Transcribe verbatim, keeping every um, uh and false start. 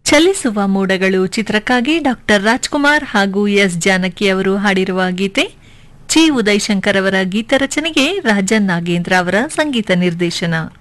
ಚಲಿಸುವ ಮೋಡಗಳು ಚಿತ್ರಕ್ಕಾಗಿ ಡಾಕ್ಟರ್ ರಾಜ್ಕುಮಾರ್ ಹಾಗೂ ಎಸ್ ಜಾನಕಿ ಅವರು ಹಾಡಿರುವ ಗೀತೆ, ಚಿ ಉದಯಶಂಕರ್ ಅವರ ಗೀತ ರಚನೆಗೆ ರಾಜನ್ ನಾಗೇಂದ್ರ ಅವರ ಸಂಗೀತ ನಿರ್ದೇಶನ.